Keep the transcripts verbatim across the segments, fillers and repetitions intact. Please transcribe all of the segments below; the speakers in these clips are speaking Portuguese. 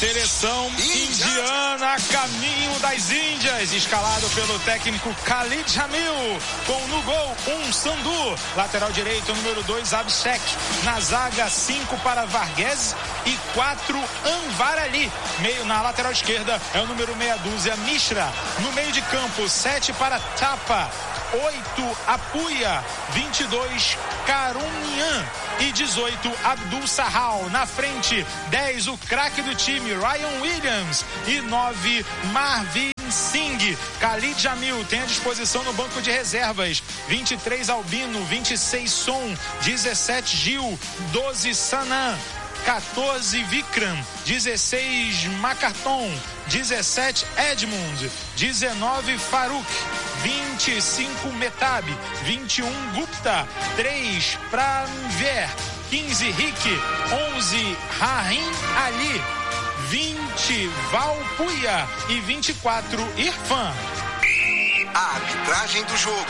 Seleção indiana, caminho das Índias, escalado pelo técnico Khalid Jamil, com no gol um Sandhu, lateral direito número dois Abhishek, na zaga cinco para Varghese e quatro Anwar Ali, meio na lateral esquerda é o número meia dúzia Mishra, no meio de campo sete para Thapa, oito Apuia, vinte e dois Karunian e dezoito Abdul Sahal. Na frente dez o craque do time Ryan Williams e nove Marvin Singh. Khalid Jamil tem à disposição no banco de reservas vinte e três Albino, vinte e seis Son, dezessete Gil, doze Sanan, quatorze Vikram, dezesseis Macarton, dezessete Edmund, dezenove Faruk, vinte e cinco Metab, vinte e um Gupta, três Pranver, quinze Rick, onze Rahim Ali, vinte Valpuia e vinte e quatro Irfan. A arbitragem do jogo.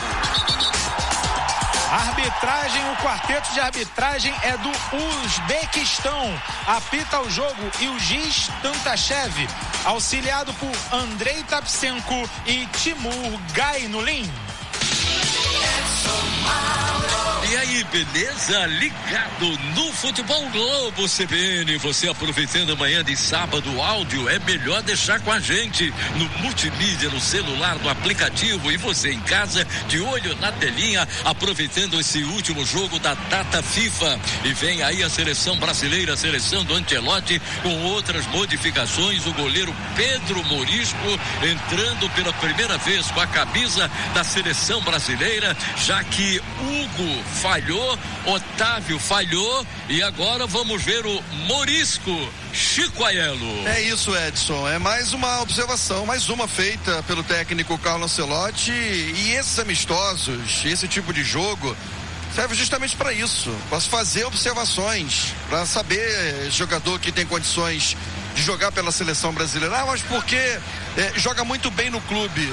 Arbitragem, o quarteto de arbitragem é do Uzbequistão. Apita o jogo Ilgiz Tantashev, auxiliado por Andrei Tapsenko e Timur Gainulin. E aí, beleza? Ligado no Futebol Globo C B N. Você aproveitando a manhã de sábado, o áudio é melhor deixar com a gente no multimídia, no celular, no aplicativo, e você em casa de olho na telinha, aproveitando esse último jogo da data FIFA. E vem aí a seleção brasileira, a seleção do Ancelotti, com outras modificações. O goleiro Pedro Morisco entrando pela primeira vez com a camisa da seleção brasileira, já que Hugo falhou, Otávio falhou e agora vamos ver o Morisco. Chico Aiello. É isso, Edson, é mais uma observação, mais uma feita pelo técnico Carlo Ancelotti, e esses amistosos, esse tipo de jogo serve justamente para isso, para fazer observações, para saber jogador que tem condições de jogar pela seleção brasileira, ah, mas porque é, joga muito bem no clube.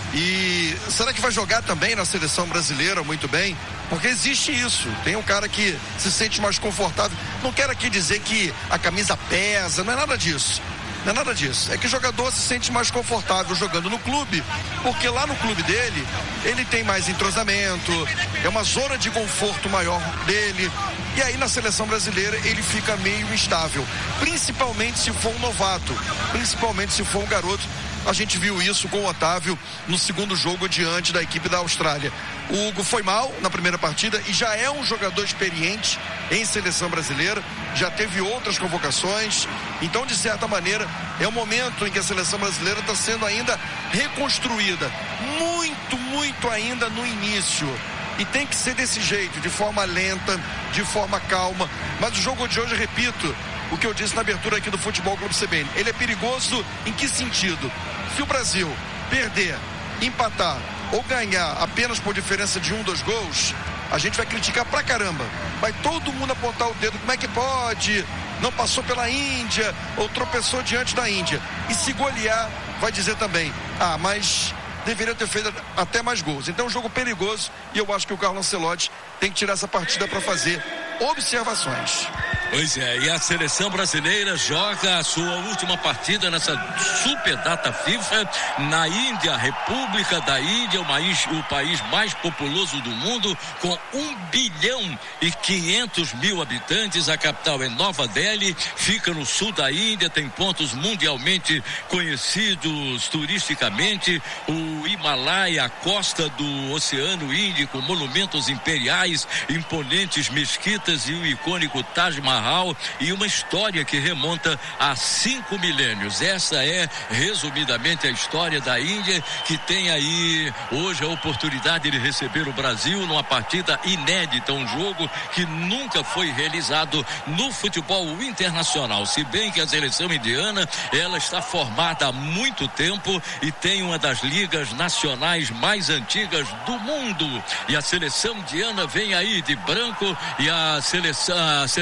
E será que vai jogar também na seleção brasileira muito bem? Porque existe isso. Tem um cara que se sente mais confortável. Não quero aqui dizer que a camisa pesa, não é nada disso. Não é nada disso. É que o jogador se sente mais confortável jogando no clube, porque lá no clube dele, ele tem mais entrosamento, é uma zona de conforto maior dele. E aí na seleção brasileira ele fica meio instável. Principalmente se for um novato, principalmente se for um garoto. A gente viu isso com o Otávio no segundo jogo diante da equipe da Austrália. O Hugo foi mal na primeira partida e já é um jogador experiente em seleção brasileira, já teve outras convocações. Então, de certa maneira, é um momento em que a seleção brasileira está sendo ainda reconstruída. Muito, muito ainda no início. E tem que ser desse jeito, de forma lenta, de forma calma. Mas o jogo de hoje, repito, o que eu disse na abertura aqui do Futebol Globo C B N, ele é perigoso em que sentido? Se o Brasil perder, empatar ou ganhar apenas por diferença de um, dois gols, a gente vai criticar pra caramba. Vai todo mundo apontar o dedo, como é que pode? Não passou pela Índia ou tropeçou diante da Índia. E se golear, vai dizer também, ah, mas deveria ter feito até mais gols. Então é um jogo perigoso e eu acho que o Carlo Ancelotti tem que tirar essa partida para fazer observações. Pois é, e a seleção brasileira joga a sua última partida nessa super data FIFA na Índia, República da Índia, o país, o país mais populoso do mundo, com um bilhão e quinhentos mil habitantes. A capital é Nova Delhi, fica no sul da Índia, tem pontos mundialmente conhecidos turisticamente, o Himalaia, a costa do Oceano Índico, monumentos imperiais, imponentes mesquitas e o icônico Taj Mahal, e uma história que remonta a cinco milênios. Essa é, resumidamente, a história da Índia, que tem aí hoje a oportunidade de receber o Brasil numa partida inédita, um jogo que nunca foi realizado no futebol internacional. Se bem que a seleção indiana, ela está formada há muito tempo e tem uma das ligas nacionais mais antigas do mundo. E a seleção indiana vem aí de branco, e a seleção, a seleção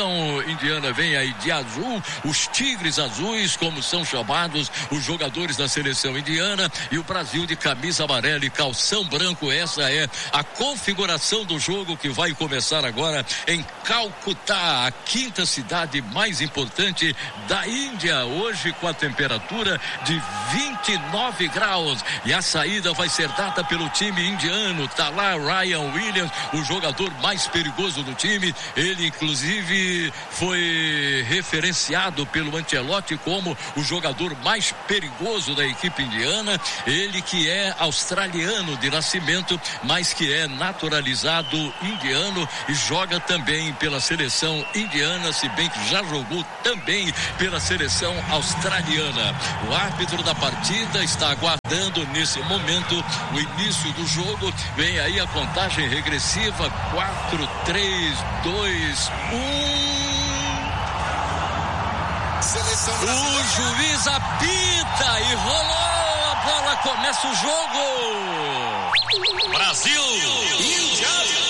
seleção indiana vem aí de azul, os tigres azuis, como são chamados os jogadores da seleção indiana, e o Brasil de camisa amarela e calção branco. Essa é a configuração do jogo que vai começar agora em Calcutá, a quinta cidade mais importante da Índia, hoje com a temperatura de vinte e nove graus, e a saída vai ser dada pelo time indiano. Tá lá Ryan Williams, o jogador mais perigoso do time. Ele inclusive foi referenciado pelo Ancelotti como o jogador mais perigoso da equipe indiana. Ele que é australiano de nascimento, mas que é naturalizado indiano e joga também pela seleção indiana, se bem que já jogou também pela seleção australiana. O árbitro da partida está aguardando nesse momento o início do jogo. Vem aí a contagem regressiva: quatro, três, dois, um. O juiz apita e rolou a bola, começa o jogo. Brasil, Índia.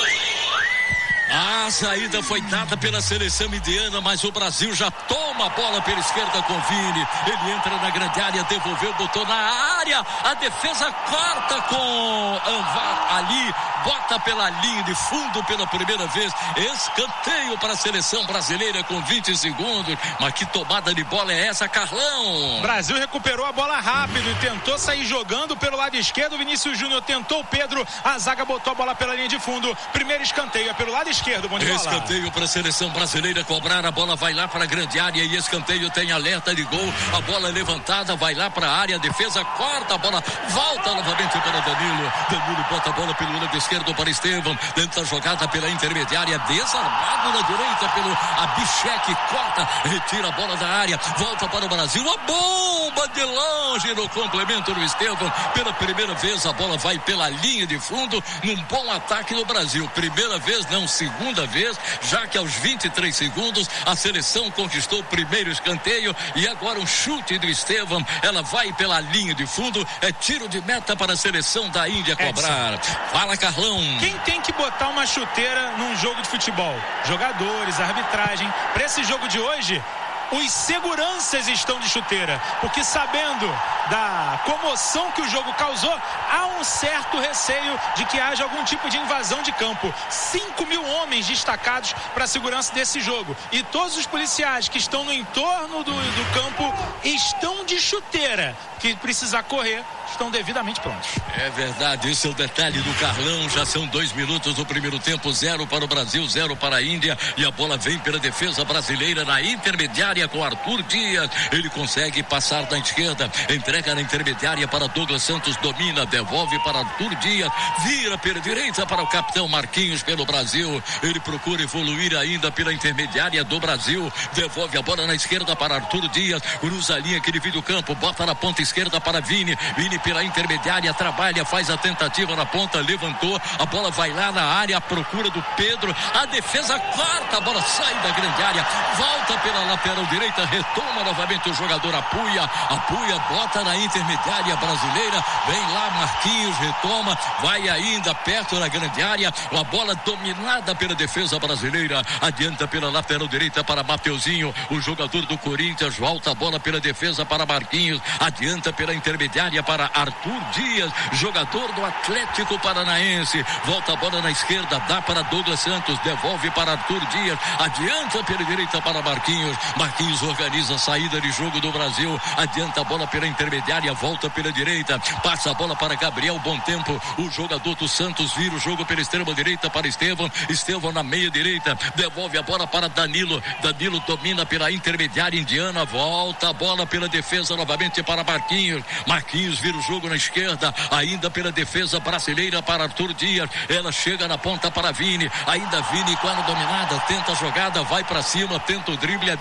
A saída foi dada pela seleção indiana, mas o Brasil já toma a bola pela esquerda com Vini. Ele entra na grande área, devolveu, botou na área. A defesa corta com Anvar ali, bota pela linha de fundo pela primeira vez. Escanteio para a seleção brasileira com vinte segundos. Mas que tomada de bola é essa, Carlão? Brasil recuperou a bola rápido e tentou sair jogando pelo lado esquerdo. Vinícius Júnior tentou o Pedro, a zaga botou a bola pela linha de fundo. Primeiro escanteio é pelo lado esquerdo. Esquerdo, bom de bola. Escanteio para a seleção brasileira cobrar, a bola vai lá para a grande área e escanteio tem alerta de gol, a bola levantada, vai lá para a área, a defesa corta, a bola volta novamente para Danilo, Danilo bota a bola pelo lado esquerdo para Estevão, tenta a jogada pela intermediária, desarmado na direita pelo Abhishek, corta, retira a bola da área, volta para o Brasil, a bomba de longe no complemento do Estevão, pela primeira vez a bola vai pela linha de fundo, num bom ataque do Brasil, primeira vez, não segunda vez, já que aos vinte e três segundos a seleção conquistou o primeiro escanteio e agora um chute do Estevão, ela vai pela linha de fundo, é tiro de meta para a seleção da Índia cobrar. Edson. Fala, Carlão. Quem tem que botar uma chuteira num jogo de futebol? Jogadores, arbitragem. Para esse jogo de hoje, os seguranças estão de chuteira, porque sabendo da comoção que o jogo causou, há um certo receio de que haja algum tipo de invasão de campo. cinco mil homens destacados para a segurança desse jogo, e todos os policiais que estão no entorno do, do campo estão de chuteira, que precisar correr estão devidamente prontos. É verdade, esse é o detalhe do Carlão. Já são dois minutos do primeiro tempo, zero para o Brasil, zero para a Índia, e a bola vem pela defesa brasileira na intermediária com Arthur Dias. Ele consegue passar da esquerda, entrega na intermediária para Douglas Santos, domina, devolve para Arthur Dias, vira pela direita para o capitão Marquinhos pelo Brasil. Ele procura evoluir ainda pela intermediária do Brasil, devolve a bola na esquerda para Arthur Dias, cruza a linha que divide o campo, bota na ponta esquerda para Vini, Vini pela intermediária, trabalha, faz a tentativa na ponta, levantou, a bola vai lá na área, à procura do Pedro, a defesa corta, a bola sai da grande área, volta pela lateral direita, retoma novamente o jogador Apuia, Apuia bota na intermediária brasileira, vem lá Marquinhos, retoma, vai ainda perto da grande área, a bola dominada pela defesa brasileira, adianta pela lateral direita para Mateuzinho, o jogador do Corinthians, volta a bola pela defesa para Marquinhos, adianta pela intermediária para Arthur Dias, jogador do Atlético Paranaense, volta a bola na esquerda, dá para Douglas Santos, devolve para Arthur Dias, adianta pela direita para Marquinhos, Marquinhos organiza a saída de jogo do Brasil, adianta a bola pela intermediária, volta pela direita, passa a bola para Gabriel Bom Tempo, o jogador do Santos vira o jogo pela extrema direita para Estevão, Estevão na meia direita, devolve a bola para Danilo, Danilo domina pela intermediária indiana, volta a bola pela defesa novamente para Marquinhos, Marquinhos vira o jogo na esquerda, ainda pela defesa brasileira para Arthur Dias, ela chega na ponta para Vini, ainda Vini com a dominada, tenta a jogada, vai para cima, tenta o drible, adianta,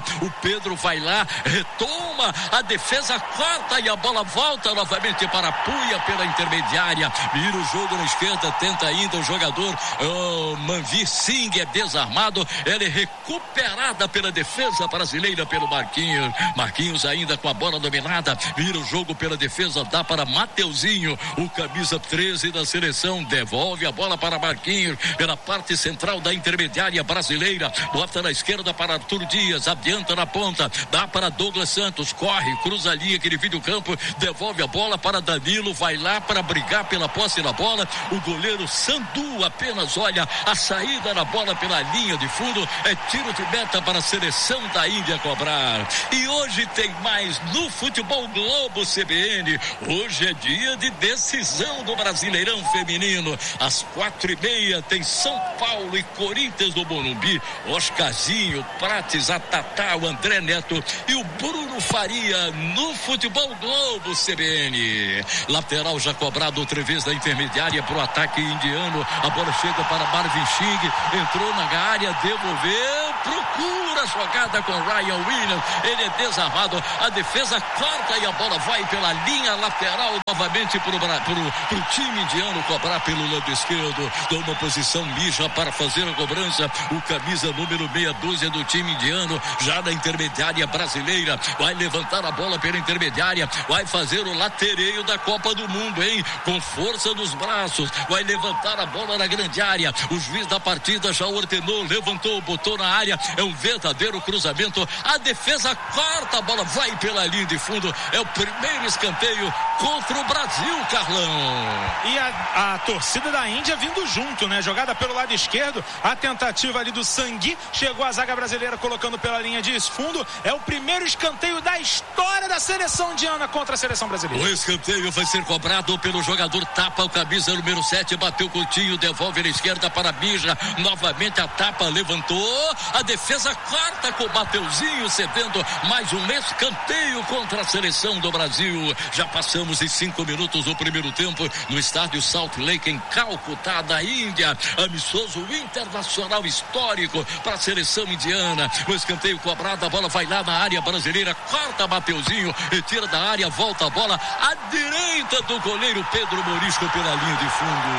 O Pedro vai lá, retoma a defesa, corta e a bola volta novamente para a Puia pela intermediária. Vira o jogo na esquerda, tenta ainda o jogador oh, Manvir Singh, é desarmado. Ele é recuperada pela defesa brasileira pelo Marquinhos. Marquinhos ainda com a bola dominada. Vira o jogo pela defesa, dá para Mateuzinho, o camisa treze da seleção. Devolve a bola para Marquinhos pela parte central da intermediária brasileira. Bota na esquerda para Arthur Dias, adianta na ponta, dá para Douglas Santos, corre, cruza a linha, aquele vídeo campo, devolve a bola para Danilo, vai lá para brigar pela posse da bola. O goleiro Sandu apenas olha a saída da bola pela linha de fundo. É tiro de meta para a seleção da Índia cobrar. E hoje tem mais no Futebol Globo C B N. Hoje é dia de decisão do Brasileirão Feminino. Às quatro e meia tem São Paulo e Corinthians do Morumbi. Oscarzinho, Prates, a Tatá, o André Neto e o Bruno Faria no Futebol Globo C B N. Lateral já cobrado outra vez da intermediária para o ataque indiano. A bola chega para Marvin Singh, entrou na área, devolveu, procura a jogada com Ryan Williams. Ele é desarmado, a defesa corta e a bola vai pela linha lateral novamente para o time indiano cobrar pelo lado esquerdo. Toma posição Mija para fazer a cobrança. O camisa número meia dúzia do time indiano, já na intermediária brasileira, vai levantar a bola pela intermediária, vai fazer o latereio da Copa do Mundo, hein? Com força nos braços, vai levantar a bola na grande área. O juiz da partida já ordenou, levantou, botou na área. É um verdadeiro cruzamento. A defesa corta, a bola vai pela linha de fundo. É o primeiro escanteio contra o Brasil, Carlão. E a, a torcida da Índia vindo junto, né? Jogada pelo lado esquerdo, a tentativa ali do Sangui, chegou a zaga brasileira colocando pela linha de fundo. É o primeiro escanteio da história da seleção indiana contra a seleção brasileira. O escanteio vai ser cobrado pelo jogador Tapa, o camisa número sete, bateu Coutinho, devolve na esquerda para Bija, novamente a Tapa levantou, a defesa corta com o Mateuzinho cedendo mais um escanteio contra a seleção do Brasil. Já passamos em cinco minutos do primeiro tempo no estádio Salt Lake em Calcutá, da Índia. Amistoso internacional histórico para a seleção indiana. O escanteio cobrado, a bola vai lá na área brasileira, corta Mateuzinho, retira da área, volta a bola à direita do goleiro Pedro Morisco pela linha de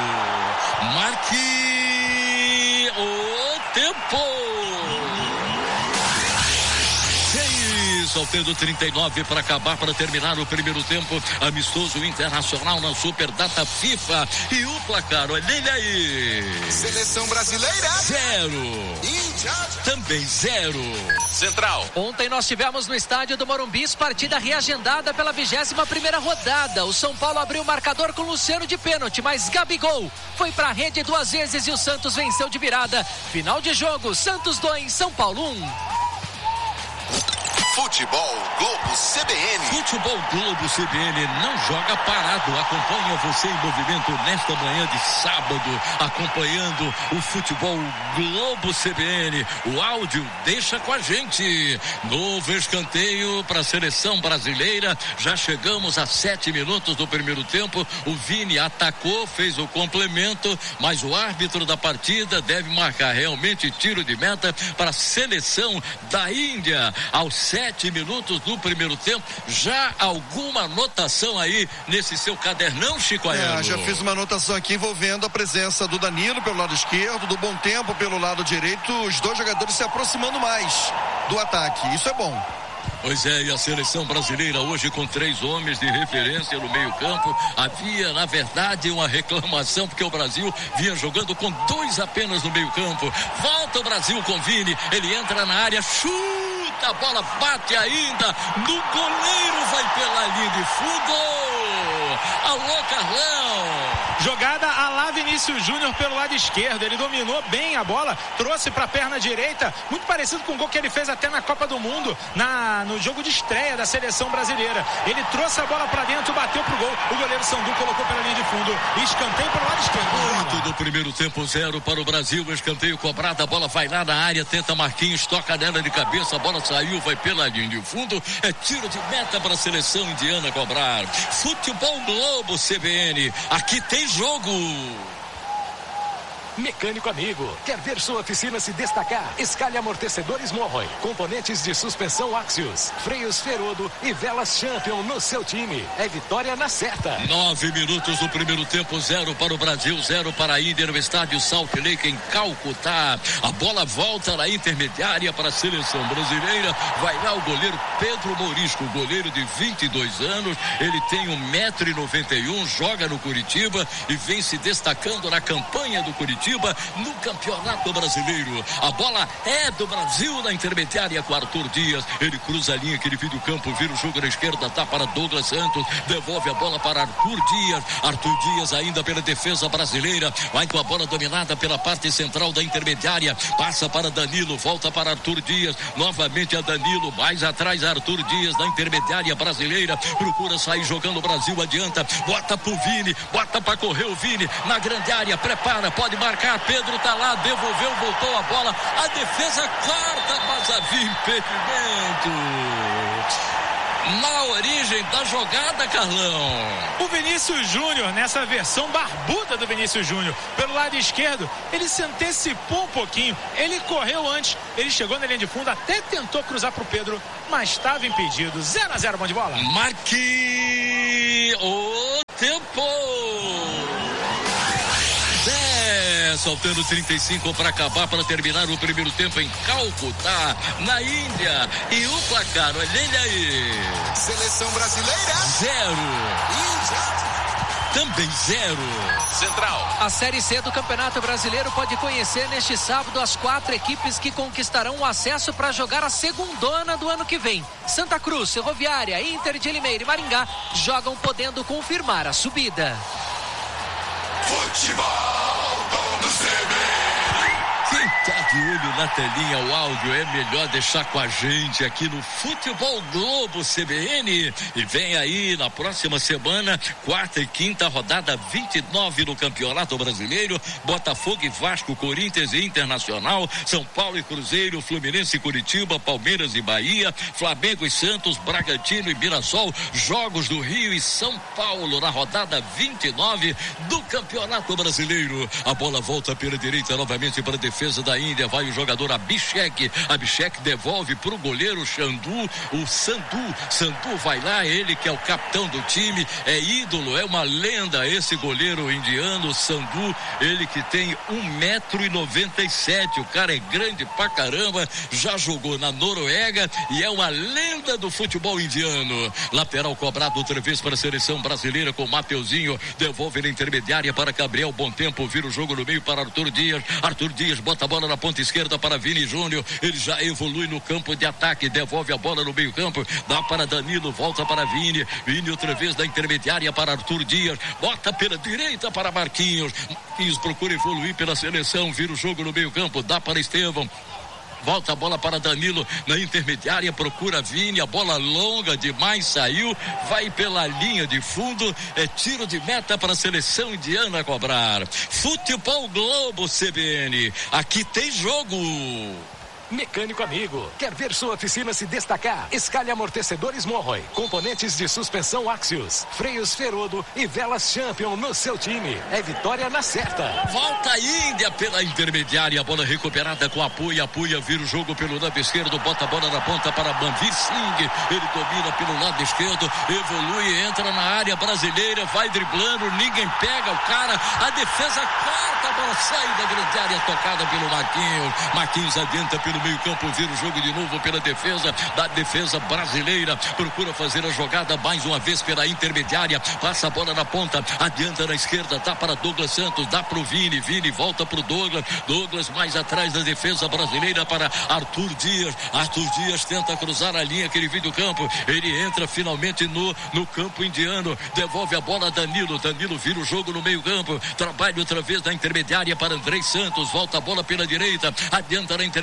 fundo. Marque o tempo. Faltando trinta e nove para acabar, para terminar o primeiro tempo. Amistoso internacional na Super Data FIFA. E o placar, olha ele aí. Seleção brasileira zero. Índia também zero. Central. Ontem nós tivemos no estádio do Morumbi partida reagendada pela vigésima primeira rodada. O São Paulo abriu o marcador com Luciano de pênalti, mas Gabigol foi pra rede duas vezes e o Santos venceu de virada. Final de jogo, Santos dois, São Paulo um. Futebol Globo C B N. Futebol Globo C B N não joga parado. Acompanha você em movimento nesta manhã de sábado, acompanhando o Futebol Globo C B N. O áudio deixa com a gente. Novo escanteio para a seleção brasileira. Já chegamos a sete minutos do primeiro tempo. O Vini atacou, fez o complemento, mas o árbitro da partida deve marcar realmente tiro de meta para a seleção da Índia. Aos sete minutos do primeiro tempo, já alguma anotação aí nesse seu cadernão, Chico Aiello? É, já fiz uma anotação aqui envolvendo a presença do Danilo pelo lado esquerdo, do Bom Tempo pelo lado direito, os dois jogadores se aproximando mais do ataque, isso é bom. Pois é, e a seleção brasileira hoje com três homens de referência no meio campo. Havia, na verdade, uma reclamação porque o Brasil vinha jogando com dois apenas no meio campo. Volta o Brasil com Vini, ele entra na área, chuta, a bola bate ainda no goleiro, vai pela linha de fundo. Alô, Carlão! Jogada a lá Vinícius Júnior pelo lado esquerdo, ele dominou bem a bola, trouxe para a perna direita, muito parecido com o gol que ele fez até na Copa do Mundo, na, no jogo de estreia da seleção brasileira. Ele trouxe a bola para dentro, bateu pro gol, o goleiro Sandu colocou pela linha de fundo, escanteio pelo lado esquerdo. Oito do primeiro tempo, zero para o Brasil, escanteio cobrado, a bola vai lá na área, tenta Marquinhos, toca nela de cabeça, a bola saiu, vai pela linha de fundo, é tiro de meta para a seleção indiana cobrar. Futebol Globo C B N, aqui tem jogo. Mecânico amigo, quer ver sua oficina se destacar? Escale amortecedores Morroy, componentes de suspensão Axios, freios Ferodo e velas Champion no seu time. É vitória na certa. Nove minutos do primeiro tempo, zero para o Brasil, zero para a Índia no estádio Salt Lake em Calcutá. A bola volta na intermediária para a seleção brasileira. Vai lá o goleiro Pedro Morisco, goleiro de vinte e dois anos. Ele tem um metro e noventa e um, joga no Curitiba e vem se destacando na campanha do Curitiba no Campeonato Brasileiro. A bola é do Brasil na intermediária com Arthur Dias. Ele cruza a linha que divide o campo, vira o jogo na esquerda, tá para Douglas Santos, devolve a bola para Arthur Dias. Arthur Dias ainda pela defesa brasileira, vai com a bola dominada pela parte central da intermediária, passa para Danilo, volta para Arthur Dias, novamente a Danilo, mais atrás Arthur Dias na intermediária brasileira, procura sair jogando o Brasil, adianta, bota pro Vini, bota para correr o Vini na grande área, prepara, pode marcar, Pedro tá lá, devolveu, voltou a bola, a defesa corta, mas havia impedimento na origem da jogada, Carlão. O Vinícius Júnior, nessa versão barbuda do Vinícius Júnior, pelo lado esquerdo, ele se antecipou um pouquinho, ele correu antes, ele chegou na linha de fundo, até tentou cruzar pro Pedro, mas estava impedido. zero a zero, mão de bola. Marque o tempo. Faltando trinta e cinco para acabar, para terminar o primeiro tempo em Calcutá, na Índia. E o placar, olha ele aí. Seleção brasileira. Zero. Índia. Também zero. Central. A Série C do Campeonato Brasileiro pode conhecer neste sábado as quatro equipes que conquistarão o acesso para jogar a segundona do ano que vem. Santa Cruz, Ferroviária, Inter de Limeira e Maringá jogam podendo confirmar a subida. Futebol. Quem tá de olho na telinha, o áudio é melhor deixar com a gente aqui no Futebol Globo C B N. E vem aí na próxima semana, quarta e quinta rodada, vinte e nove no Campeonato Brasileiro. Botafogo e Vasco, Corinthians e Internacional, São Paulo e Cruzeiro, Fluminense e Curitiba, Palmeiras e Bahia, Flamengo e Santos, Bragantino e Mirassol, Jogos do Rio e São Paulo na rodada vinte e nove do Campeonato Brasileiro. A bola volta pela direita novamente para a defesa da Índia, vai o jogador Abhishek, Abhishek devolve para o goleiro Chandu, o Sandu, Sandu vai lá, ele que é o capitão do time, é ídolo, é uma lenda esse goleiro indiano, Sandu, ele que tem um metro e noventa e sete, o cara é grande pra caramba, já jogou na Noruega e é uma lenda do futebol indiano. Lateral cobrado outra vez para a seleção brasileira com Mateuzinho, devolve na intermediária para Gabriel Bom Tempo, vira o jogo no meio para Arthur Dias, Arthur Dias bota a bola na ponta esquerda para Vini Júnior, ele já evolui no campo de ataque, devolve a bola no meio campo, dá para Danilo, volta para Vini, Vini outra vez da intermediária para Arthur Dias, bota pela direita para Marquinhos, Marquinhos procura evoluir pela seleção, vira o jogo no meio campo, dá para Estevão, volta a bola para Danilo na intermediária, procura Vini, a bola longa demais, saiu, vai pela linha de fundo, é tiro de meta para a seleção indiana cobrar. Futebol Globo C B N, aqui tem jogo. Mecânico amigo, quer ver sua oficina se destacar? Escale amortecedores Morroy, componentes de suspensão Axios, freios Ferodo e velas Champion no seu time. É vitória na certa. Volta a Índia pela intermediária, a bola recuperada com apoio, apoia, vira o jogo pelo lado esquerdo, bota a bola na ponta para Manvir Singh, ele domina pelo lado esquerdo, evolui, entra na área brasileira, vai driblando, ninguém pega o cara, a defesa corta, a bola sai da grande área, tocada pelo Marquinhos, Marquinhos adianta pelo meio campo, vira o jogo de novo pela defesa da defesa brasileira, procura fazer a jogada mais uma vez pela intermediária, passa a bola na ponta, adianta na esquerda, dá para Douglas Santos, dá pro Vini, Vini volta pro Douglas, Douglas mais atrás da defesa brasileira para Arthur Dias, Arthur Dias tenta cruzar a linha que ele vem do campo, ele entra finalmente no, no campo indiano, devolve a bola a Danilo, Danilo vira o jogo no meio campo, trabalha outra vez na intermediária para Andrei Santos, volta a bola pela direita, adianta na intermediária,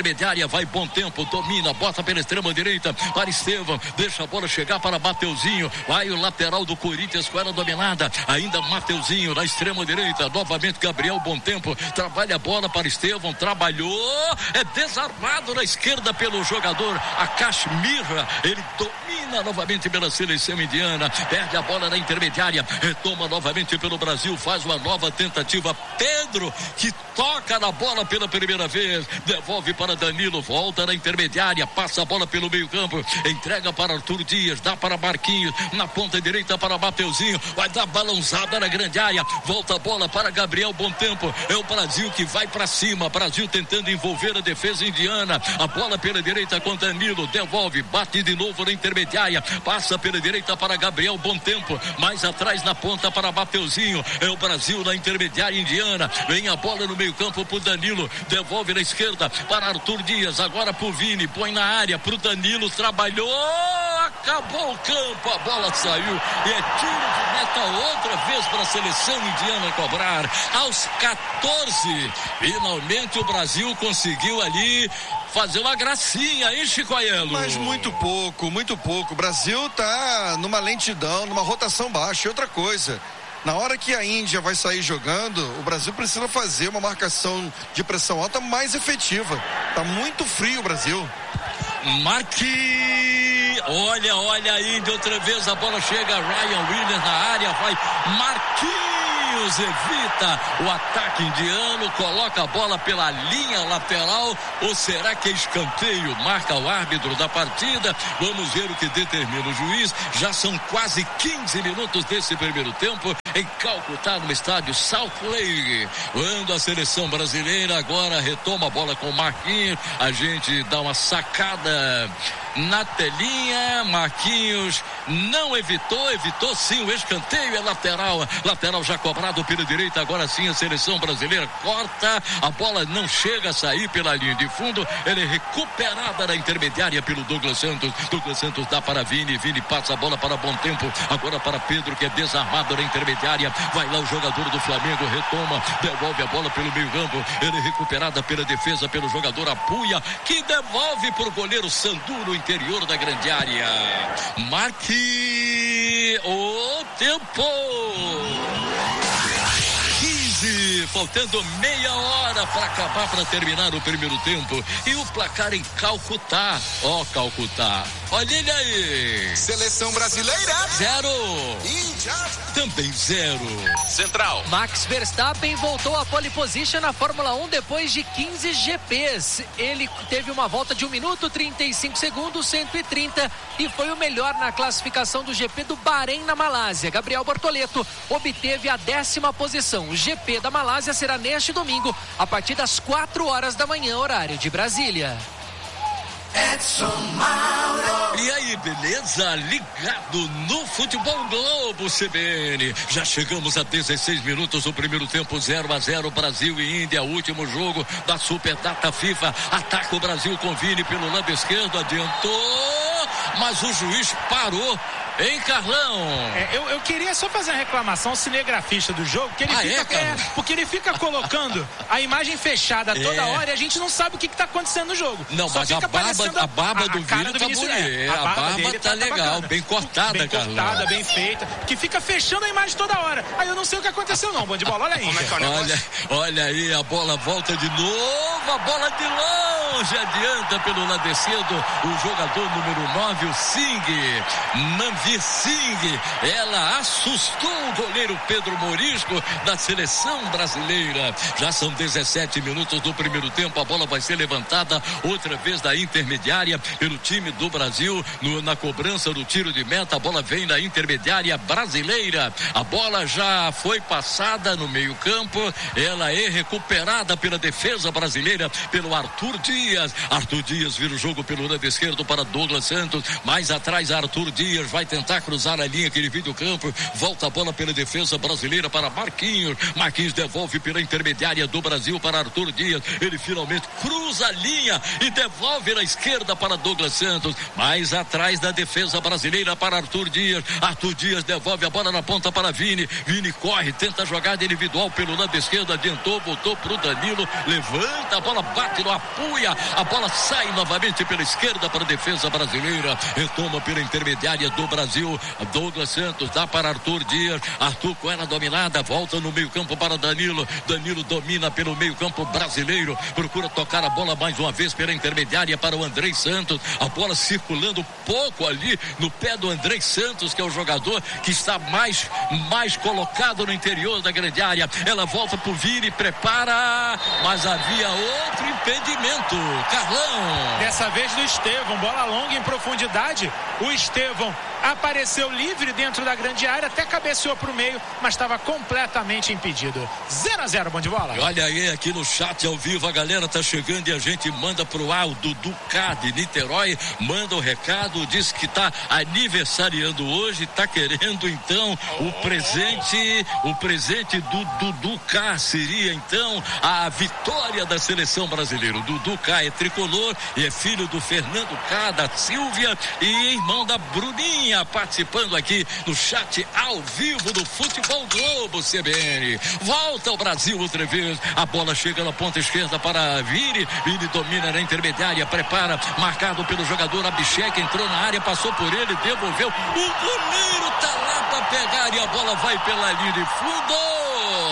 vai bom tempo, domina, bota pela extrema direita para Estevão, deixa a bola chegar para Mateuzinho, vai o lateral do Corinthians com ela dominada, ainda Mateuzinho na extrema direita, novamente Gabriel, bom tempo, trabalha a bola para Estevão, trabalhou, é desarmado na esquerda pelo jogador a Cachemira, ele domina novamente pela seleção indiana, perde a bola na intermediária, retoma novamente pelo Brasil, faz uma nova tentativa, Pedro, que toca na bola pela primeira vez, devolve para Danilo, volta na intermediária, passa a bola pelo meio campo, entrega para Arthur Dias, dá para Marquinhos, na ponta direita para Mateuzinho, vai dar balançada na grande área, volta a bola para Gabriel, bom tempo, é o Brasil que vai para cima, Brasil tentando envolver a defesa indiana, a bola pela direita com Danilo, devolve, bate de novo na intermediária, passa pela direita para Gabriel, bom tempo, mais atrás na ponta para Mateuzinho, é o Brasil na intermediária indiana, vem a bola no meio campo pro Danilo, devolve na esquerda para Arthur Dias, agora pro Vini, põe na área pro Danilo, trabalhou, acabou o campo, a bola saiu e é tiro de meta outra vez para a seleção indiana cobrar, aos quatorze, finalmente o Brasil conseguiu ali fazer uma gracinha, hein, Chico Aiello? Mas muito pouco, muito pouco, o Brasil tá numa lentidão, numa rotação baixa, e outra coisa, na hora que a Índia vai sair jogando, o Brasil precisa fazer uma marcação de pressão alta mais efetiva. Tá muito frio o Brasil. Marque, olha, olha a Índia outra vez, a bola chega, Ryan Williams na área, vai Marquinhos, evita o ataque indiano, coloca a bola pela linha lateral, ou será que é escanteio? Marca o árbitro da partida, vamos ver o que determina o juiz, já são quase quinze minutos desse primeiro tempo, em Calcutá, no estádio South Lake, quando a seleção brasileira agora retoma a bola com o Marquinhos, a gente dá uma sacada na telinha, Marquinhos não evitou, evitou sim o escanteio, é lateral, lateral já cobrado pela direita, agora sim a seleção brasileira corta, a bola não chega a sair pela linha de fundo, ele é recuperada na intermediária pelo Douglas Santos, Douglas Santos dá para Vini, Vini passa a bola para bom tempo, agora para Pedro que é desarmado na intermediária, vai lá o jogador do Flamengo, retoma, devolve a bola pelo meio campo, ele é recuperada pela defesa, pelo jogador Apuia, que devolve para o goleiro Sandu no interior da grande área. Marque o tempo. quinze, faltando meia hora para acabar, para terminar o primeiro tempo. E o placar em Calcutá. Ó, oh, Calcutá. Olha ele aí. Seleção brasileira. Zero. Índia. Também zero. Central. Max Verstappen voltou à pole position na Fórmula um depois de quinze G Ps. Ele teve uma volta de um minuto, trinta e cinco segundos, cento e trinta e foi o melhor na classificação do G P do Bahrein na Malásia. Gabriel Bortoleto obteve a décima posição. O G P da Malásia será neste domingo, a partir das quatro horas da manhã, horário de Brasília. Edson Mauro. E aí, beleza? Ligado no Futebol Globo C B N. Já chegamos a dezesseis minutos do primeiro tempo, zero a zero, Brasil e Índia, último jogo da Superdata FIFA. Ataca o Brasil com Vini pelo lado esquerdo, adiantou, mas o juiz parou. Hein, Carlão? É, eu, eu queria só fazer uma reclamação ao cinegrafista do jogo, que ele ah, fica, é, é, porque ele fica colocando a imagem fechada toda é. hora e a gente não sabe o que está acontecendo no jogo. Não, só mas a barba, a barba a, do Vini tá bonita. É, a, a barba, barba tá, tá legal, tá bem cortada, bem Carlão. Bem cortada, bem feita, que fica fechando a imagem toda hora. Aí eu não sei o que aconteceu não, bom de bola, olha aí. É olha, olha aí, a bola volta de novo, a bola de longe, adianta pelo lado esquerdo, o jogador número nove, o Singh, Manvir Singh, ela assustou o goleiro Pedro Morisco da seleção brasileira. Já são dezessete minutos do primeiro tempo, a bola vai ser levantada outra vez da intermediária pelo time do Brasil, no, na cobrança do tiro de meta, a bola vem na intermediária brasileira, a bola já foi passada no meio campo, ela é recuperada pela defesa brasileira, pelo Arthur Dias, Arthur Dias vira o jogo pelo lado esquerdo para Douglas Santos, mais atrás Arthur Dias vai tentar cruzar a linha que ele viu do campo, volta a bola pela defesa brasileira para Marquinhos, Marquinhos devolve pela intermediária do Brasil para Arthur Dias, ele finalmente cruza a linha e devolve na esquerda para Douglas Santos, mais atrás da defesa brasileira para Arthur Dias, Arthur Dias devolve a bola na ponta para Vini, Vini corre, tenta a jogada individual pelo lado esquerdo, adiantou, voltou pro Danilo, levanta a bola, bate no Apuia, intermediária. A bola sai novamente pela esquerda para a defesa brasileira. Retoma pela intermediária do Brasil. Douglas Santos dá para Arthur Dias. Arthur com ela dominada. Volta no meio campo para Danilo. Danilo domina pelo meio campo brasileiro. Procura tocar a bola mais uma vez pela intermediária para o Andrei Santos. A bola circulando pouco ali no pé do Andrei Santos, que é o jogador que está mais, mais colocado no interior da grande área. Ela volta pro Vini, prepara, mas havia outro impedimento. Carlão. Dessa vez do Estevão, bola longa em profundidade. O Estevão apareceu livre dentro da grande área, até cabeceou pro meio, mas estava completamente impedido. zero a zero, bom de bola. Olha aí, aqui no chat ao vivo, a galera tá chegando e a gente manda pro ar. O Dudu K de Niterói manda o recado, diz que tá aniversariando hoje, tá querendo então o presente, o presente do Dudu K seria então a vitória da seleção brasileira. O Dudu K é tricolor e é filho do Fernando K, da Silvia, e irmão da Bruninha, participando aqui no chat ao vivo do Futebol Globo C B N. Volta o Brasil outra vez, a bola chega na ponta esquerda para Vini, Vini domina na intermediária, prepara, marcado pelo jogador Abhishek, entrou na área, passou por ele, devolveu, o goleiro tá lá para pegar e a bola vai pela linha de fundo.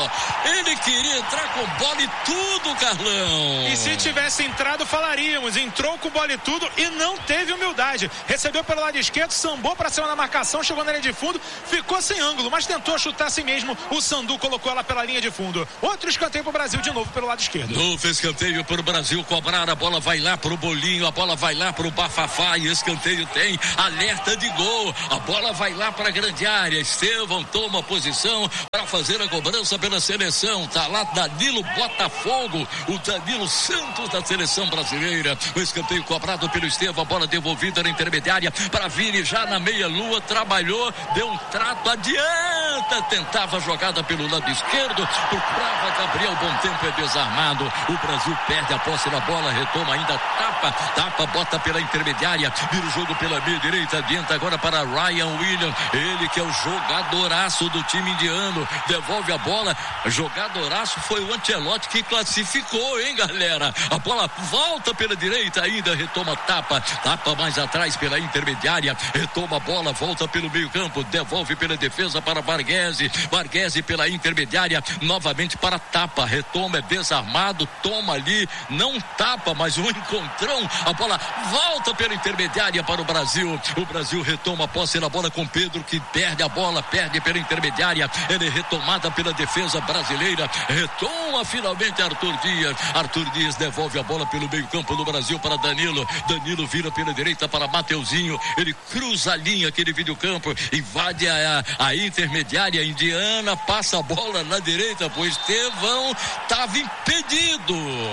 Ele queria entrar com bola e tudo, Carlão. E se tivesse entrado, falaríamos. Entrou com bola e tudo e não teve humildade. Recebeu pelo lado esquerdo, sambou para cima da marcação, chegou na linha de fundo, ficou sem ângulo, mas tentou chutar assim mesmo. O Sandu colocou ela pela linha de fundo. Outro escanteio pro Brasil de novo pelo lado esquerdo. Novo escanteio pro Brasil cobrar. A bola vai lá pro Bolinho, a bola vai lá pro Bafafá e escanteio tem alerta de gol. A bola vai lá para a grande área. Estevão toma posição para fazer a cobrança pela seleção. Tá lá Danilo Botafogo, o Danilo Santos da seleção brasileira. O escanteio cobrado pelo Estevão, a bola devolvida na intermediária para Vini, já na meia-lua, trabalhou, deu um trato, adianta, tentava a jogada pelo lado esquerdo, procurava Gabriel, bom tempo, é desarmado. O Brasil perde a posse da bola, retoma ainda, tapa, tapa, bota pela intermediária, vira o jogo pela meia direita, adianta agora para Ryan Williams, ele que é o jogadoraço do time indiano, devolve a bola, jogadoraço foi o Ancelotti que classificou, hein, galera? A bola volta pela direita ainda, retoma, tapa, tapa mais atrás pela intermediária, retoma a bola, volta pelo meio campo, devolve pela defesa para Varghese, Varghese pela intermediária, novamente para tapa, retoma, é desarmado, toma ali, não tapa, mas um encontrão, a bola volta pela intermediária para o Brasil, o Brasil retoma a posse da bola com Pedro, que perde a bola, perde pela intermediária, ele é retomada pela defesa brasileira, retoma finalmente Arthur Dias, Arthur Dias devolve a bola pelo meio campo do Brasil para Danilo, Danilo vira pela direita para Mateuzinho, ele cruza a linha aqui de videocampo, invade a, a, a intermediária indiana, passa a bola na direita, pois Estevão estava impedido.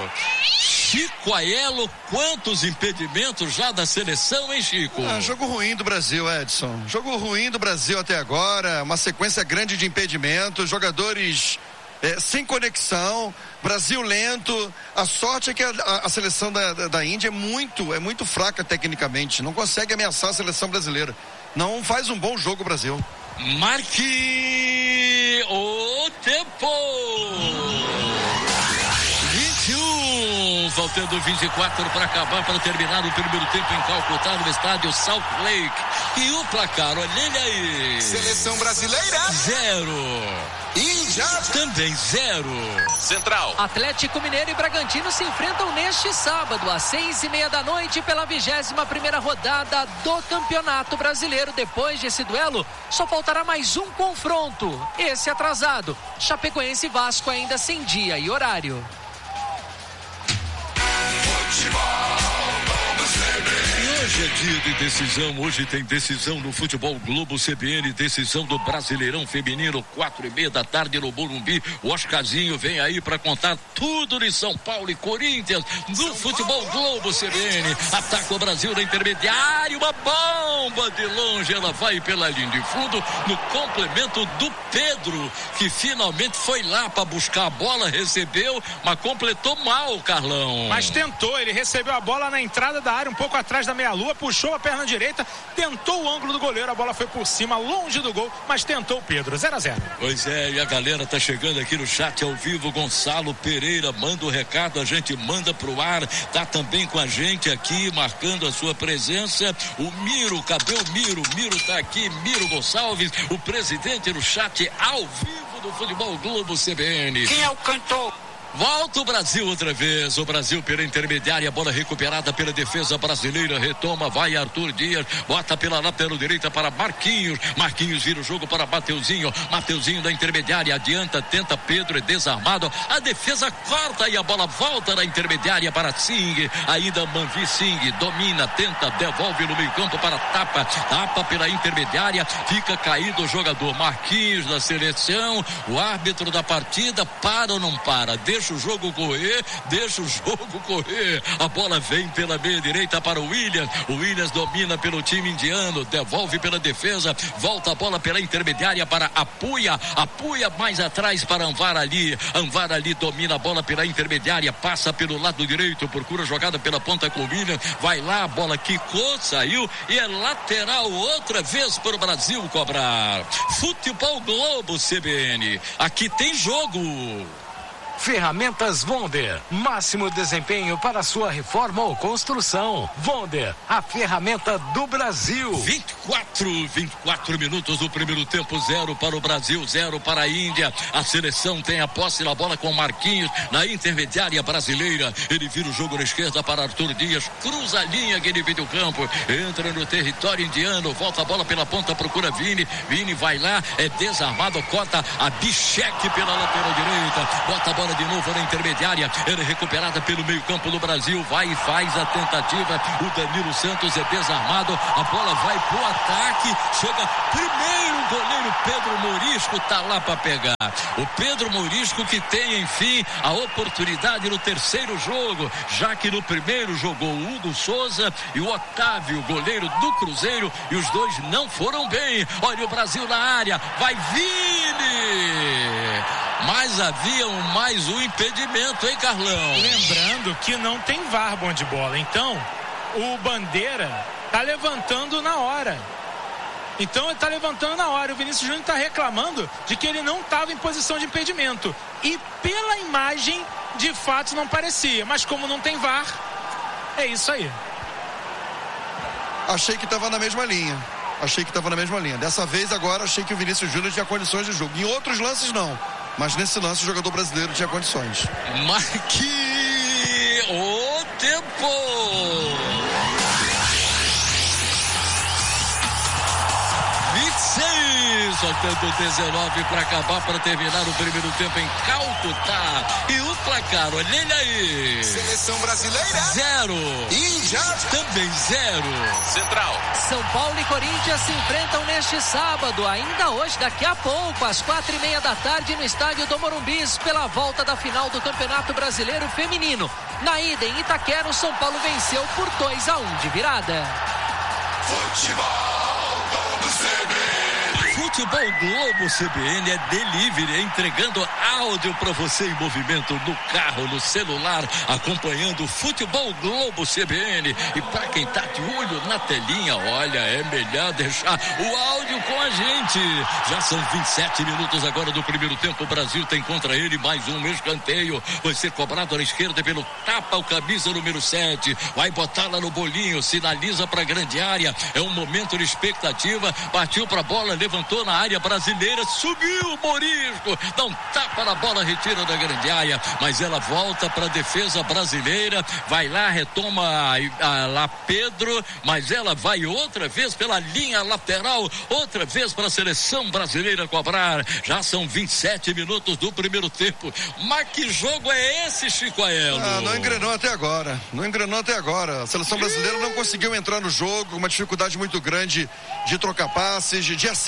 Chico Aiello, quantos impedimentos já da seleção, hein, Chico? Ah, jogo ruim do Brasil, Edson. Jogo ruim do Brasil até agora, uma sequência grande de impedimentos, jogadores é, sem conexão, Brasil lento. A sorte é que a, a, a seleção da, da, da Índia é muito, é muito fraca tecnicamente, não consegue ameaçar a seleção brasileira. Não faz um bom jogo o Brasil. Marque o tempo. vinte e um, faltando vinte e quatro para acabar, para terminar o primeiro tempo em Calcutá, no estádio Salt Lake. E o placar, olha ele aí. Seleção brasileira. Zero. Índia. Também zero. Central. Atlético Mineiro e Bragantino se enfrentam neste sábado, às seis e meia da noite, pela vigésima primeira rodada do Campeonato Brasileiro. Depois desse duelo, só faltará mais um confronto, esse atrasado. Chapecoense e Vasco ainda sem dia e horário. Hoje é dia de decisão, hoje tem decisão no Futebol Globo C B N, decisão do Brasileirão Feminino, quatro e meia da tarde no Morumbi. O Oscarzinho vem aí para contar tudo de São Paulo e Corinthians no Futebol Globo C B N. Ataca o Brasil na intermediária, uma bomba de longe, ela vai pela linha de fundo no complemento do Pedro, que finalmente foi lá para buscar a bola, recebeu, mas completou mal, Carlão. Mas tentou, ele recebeu a bola na entrada da área, um pouco atrás da meia lua, puxou a perna direita, tentou o ângulo do goleiro, a bola foi por cima, longe do gol, mas tentou o Pedro, zero a zero. Pois é, e a galera tá chegando aqui no chat ao vivo. Gonçalo Pereira manda o recado, a gente manda pro ar, tá também com a gente aqui, marcando a sua presença, o Miro, cadê o Miro? Miro tá aqui, Miro Gonçalves, o presidente no chat ao vivo do Futebol Globo C B N. Quem é o cantor? Volta o Brasil outra vez, o Brasil pela intermediária, bola recuperada pela defesa brasileira, retoma, vai Arthur Dias, bota pela lateral direita para Marquinhos, Marquinhos vira o jogo para Mateuzinho, Mateuzinho da intermediária, adianta, tenta Pedro, é desarmado, a defesa corta e a bola volta na intermediária para Singh, ainda Manvi Singh, domina, tenta, devolve no meio campo para Tapa, Tapa pela intermediária, fica caído o jogador, Marquinhos da seleção, o árbitro da partida, para ou não para, deixa o jogo correr, deixa o jogo correr, a bola vem pela meia direita para o Williams, o Williams domina pelo time indiano, devolve pela defesa, volta a bola pela intermediária para Apuia, Apuia mais atrás para Anvar Ali, Anvar Ali domina a bola pela intermediária, passa pelo lado direito, procura jogada pela ponta com o Williams, vai lá, a bola quicou, saiu e é lateral outra vez para o Brasil cobrar. Futebol Globo C B N, aqui tem jogo. Ferramentas Wonder, máximo desempenho para sua reforma ou construção. Wonder, a ferramenta do Brasil. vinte e quatro, vinte e quatro minutos do primeiro tempo, zero para o Brasil, zero para a Índia. A seleção tem a posse da bola com Marquinhos na intermediária brasileira. Ele vira o jogo na esquerda para Arthur Dias, cruza a linha que ele vem do campo, entra no território indiano, volta a bola pela ponta, procura Vini, Vini vai lá, é desarmado, corta a Bichek pela lateral direita, bota a bola de novo na intermediária, ele é recuperada pelo meio campo do Brasil, vai e faz a tentativa, o Danilo Santos é desarmado, a bola vai pro ataque, chega primeiro o goleiro Pedro Morisco, tá lá para pegar, o Pedro Morisco que tem enfim a oportunidade no terceiro jogo, já que no primeiro jogou o Hugo Souza e o Otávio, goleiro do Cruzeiro, e os dois não foram bem. Olha o Brasil na área, vai Vini, mas havia um, mais um impedimento, hein, Carlão? Lembrando que não tem V A R, bom de bola, então o Bandeira tá levantando na hora. Então ele está levantando na hora. O Vinícius Júnior está reclamando de que ele não estava em posição de impedimento. E pela imagem, de fato, não parecia. Mas como não tem V A R, é isso aí. Achei que estava na mesma linha. Achei que estava na mesma linha. Dessa vez, agora, achei que o Vinícius Júnior tinha condições de jogo. Em outros lances, não. Mas nesse lance, o jogador brasileiro tinha condições. Marque o tempo! vinte e seis, faltando dezenove para acabar, para terminar o primeiro tempo em Calcutá. E o placar, olha ele aí. Seleção brasileira. Zero. Índia. Também zero. Central. São Paulo e Corinthians se enfrentam neste sábado, ainda hoje, daqui a pouco, às quatro e meia da tarde, no estádio do Morumbis, pela volta da final do Campeonato Brasileiro Feminino. Na ida em Itaquera, o São Paulo venceu por dois a um de virada. Futebol Globo C B N. Futebol Globo C B N é delivery, entregando áudio para você em movimento no carro, no celular, acompanhando o Futebol Globo C B N. E para quem tá de olho na telinha, olha, é melhor deixar o áudio com a gente. Já são vinte e sete minutos agora do primeiro tempo. O Brasil tem contra ele mais um escanteio. Vai ser cobrado na esquerda pelo Tapa, o camisa número sete. Vai botar lá no bolinho, sinaliza para a grande área. É um momento de expectativa. Partiu para a bola, levantou na área brasileira, subiu o Morisco, dá um tapa na bola, retira da grande área, mas ela volta para a defesa brasileira, vai lá, retoma a, a, lá Pedro, mas ela vai outra vez pela linha lateral, outra vez para a seleção brasileira cobrar. Já são vinte e sete minutos do primeiro tempo. Mas que jogo é esse, Chico Aelo? Ah, não engrenou até agora, não engrenou até agora. A seleção brasileira não conseguiu entrar no jogo, uma dificuldade muito grande de trocar passes, de, de acelerar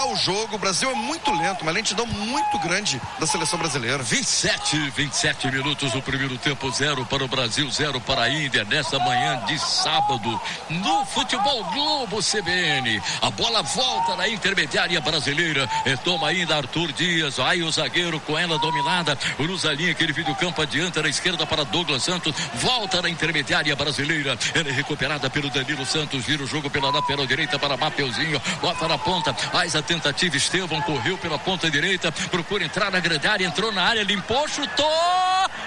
o jogo. O Brasil é muito lento, uma lentidão muito grande da seleção brasileira. vinte e sete, vinte e sete minutos do primeiro tempo, zero para o Brasil, zero para a Índia, nessa manhã de sábado, no Futebol Globo C B N. A bola volta na intermediária brasileira, retoma ainda Arthur Dias, aí o zagueiro com ela dominada, cruza a linha, aquele vídeo campo adianta na esquerda para Douglas Santos, volta na intermediária brasileira, ela é recuperada pelo Danilo Santos, vira o jogo pela lateral direita para Mateuzinho, bota na ponta, faz a tentativa, Estevão correu pela ponta direita, procura entrar na grande área, entrou na área, limpou, chutou,